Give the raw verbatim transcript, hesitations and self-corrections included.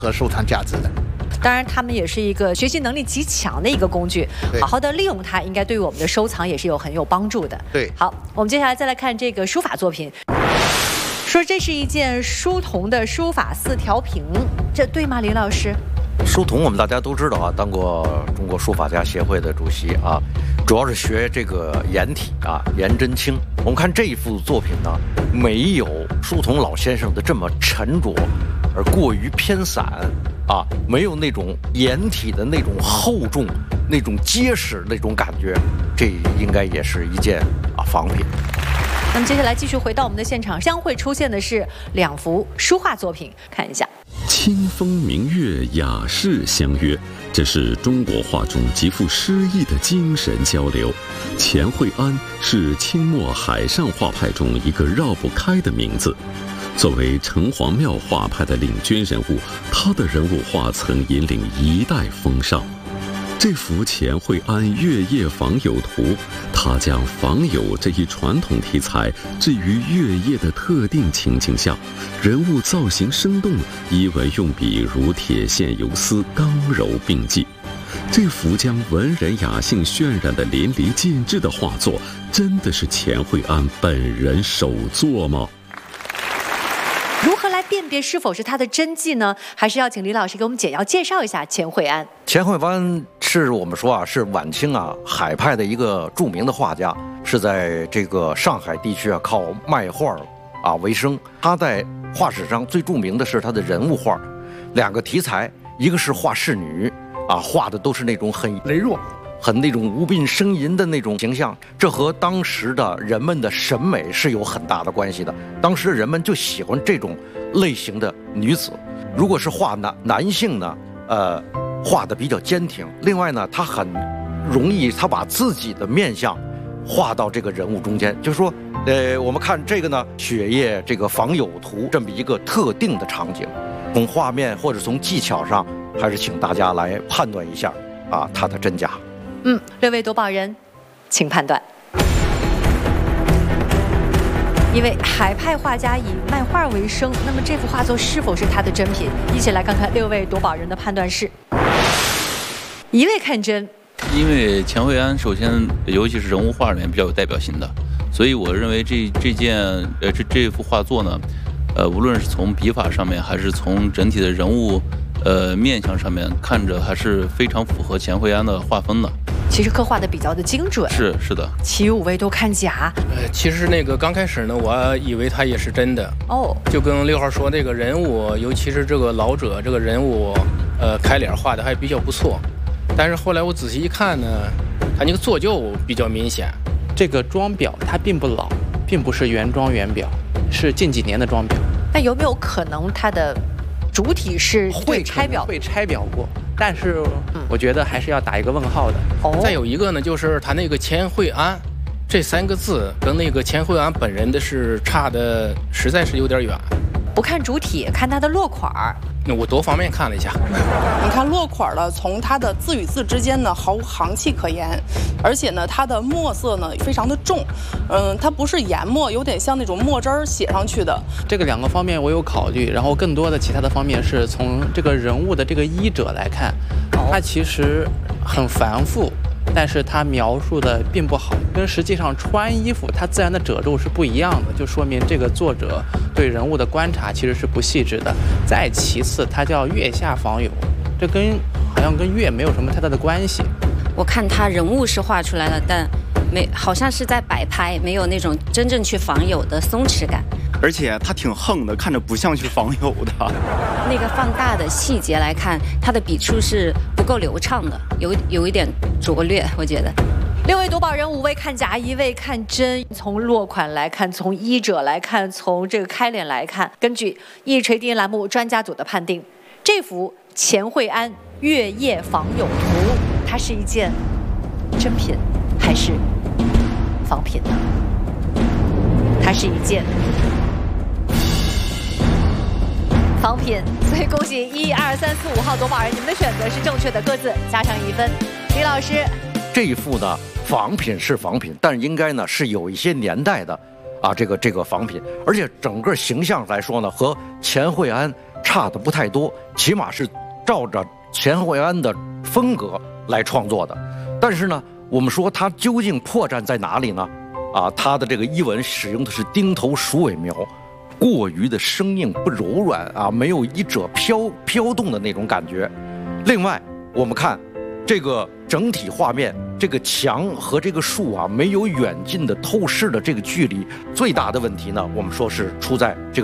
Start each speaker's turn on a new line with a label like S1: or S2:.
S1: 和收藏价值的。
S2: 当然，他们也是一个学习能力极强的一个工具，好好的利用它，应该对于我们的收藏也是有很有帮助的。
S1: 对，
S2: 好，我们接下来再来看这个书法作品，说这是一件书童的书法四条屏，这对吗，林老师？
S3: 书童我们大家都知道啊，当过中国书法家协会的主席啊，主要是学这个颜体啊，颜真卿。我们看这一幅作品呢，没有书童老先生的这么沉着而过于偏散啊，没有那种颜体的那种厚重、那种结实那种感觉，这应该也是一件啊仿品。
S2: 那么接下来继续回到我们的现场，将会出现的是两幅书画作品，看一下。
S4: 清风明月，雅士相约，这是中国画中极富诗意的精神交流。钱惠安是清末海上画派中一个绕不开的名字。作为城隍庙画派的领军人物，他的人物画曾引领一代风尚。这幅钱惠安月夜访友图，他将访友这一传统题材置于月夜的特定情境下，人物造型生动，仪文用笔如铁线游丝，刚柔并济。这幅将文人雅兴渲染得淋漓尽致的画作，真的是钱惠安本人手作吗？
S2: 如何来辨别是否是他的真迹呢？还是要请李老师给我们简要介绍一下钱惠安。
S3: 钱惠安是我们说啊，是晚清啊海派的一个著名的画家，是在这个上海地区啊靠卖画啊为生。他在画史上最著名的是他的人物画，两个题材，一个是画仕女啊，画的都是那种很
S1: 羸弱。
S3: 很那种无病呻吟的那种形象，这和当时的人们的审美是有很大的关系的。当时人们就喜欢这种类型的女子。如果是画男男性呢，呃，画的比较坚挺。另外呢，他很容易他把自己的面相画到这个人物中间，就是说，呃，我们看这个呢，雪夜这个访友图这么一个特定的场景，从画面或者从技巧上，还是请大家来判断一下啊，它的真假。
S2: 嗯，六位夺宝人，请判断。一位海派画家以卖画为生，那么这幅画作是否是他的真品？一起来看看六位夺宝人的判断是。一位看真，
S5: 因为钱惠安首先，尤其是人物画里面比较有代表性的，所以我认为这这件呃这这幅画作呢，呃，无论是从笔法上面，还是从整体的人物呃面相上面，看着还是非常符合钱惠安的画风的。
S2: 其实刻画的比较的精准，
S5: 是是的。
S2: 其余五位都看假。
S6: 呃，其实那个刚开始呢，我以为他也是真的
S2: 哦，
S6: 就跟六号说，这个人物，尤其是这个老者这个人物，呃，开脸画的还比较不错。但是后来我仔细一看呢，他那个做旧比较明显。
S7: 这个装裱它并不老，并不是原装原裱，是近几年的装裱。
S2: 那有没有可能它的主体是对拆裱？
S7: 会拆裱过？但是我觉得还是要打一个问号的。
S2: 哦，
S6: 再有一个呢，就是他那个钱惠安这三个字跟那个钱惠安本人的是差的实在是有点远。
S2: 不看主体，看它的落款儿。
S6: 那我多方面看了一下，
S8: 你看落款呢，从它的字与字之间呢毫无行气可言，而且呢它的墨色呢非常的重，嗯，它不是研墨，有点像那种墨汁儿写上去的。
S7: 这个两个方面我有考虑，然后更多的其他的方面是从这个人物的这个衣褶来看，它其实很繁复。但是它描述的并不好，跟实际上穿衣服它自然的褶皱是不一样的，就说明这个作者对人物的观察其实是不细致的。再其次，它叫月下访友，这跟好像跟月没有什么太大的关系。
S9: 我看他人物是画出来了，但没好像是在摆拍，没有那种真正去访友的松弛感。
S10: 而且他挺横的，看着不像去访友的。
S9: 那个放大的细节来看，他的笔触是不够流畅的，有有一点拙劣，我觉得。
S2: 六位夺宝人，五位看假，一位看真。从落款来看，从衣褶来看，从这个开脸来看，根据一锤定音栏目专家组的判定，这幅钱惠安月夜访友图，它是一件真品还是仿品呢？它是一件仿品，所以恭喜一二三四五号夺宝人，你们的选择是正确的，各自加上一分。李老师，
S3: 这一幅呢，仿品是仿品，但应该呢是有一些年代的啊，这个这个仿品，而且整个形象来说呢，和钱惠安差的不太多，起码是照着钱惠安的风格来创作的。但是呢，我们说它究竟破绽在哪里呢？啊，它的这个译文使用的是钉头鼠尾描，过于的生硬不柔软啊，没有衣褶飘飘动的那种感觉。另外，我们看这个整体画面，这个墙和这个树啊，没有远近的透视的这个距离。最大的问题呢，我们说是出在这个。